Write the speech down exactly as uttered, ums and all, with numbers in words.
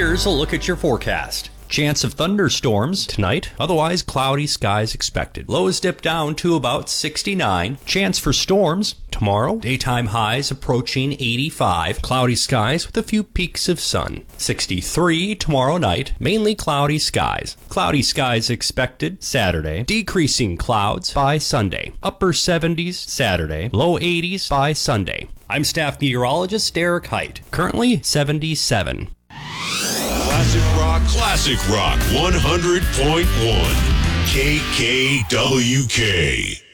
Here's a look at your forecast. Chance of thunderstorms tonight, otherwise cloudy skies expected. Lows dip down to about sixty-nine. Chance for storms tomorrow, daytime highs approaching eighty-five. Cloudy skies with a few peaks of sun. sixty-three tomorrow night, mainly cloudy skies. Cloudy skies expected Saturday, decreasing clouds by Sunday. Upper seventies Saturday, low eighties by Sunday. I'm staff meteorologist Derek Height, currently seventy-seven. Classic Rock, Classic Rock one hundred point one K K W K.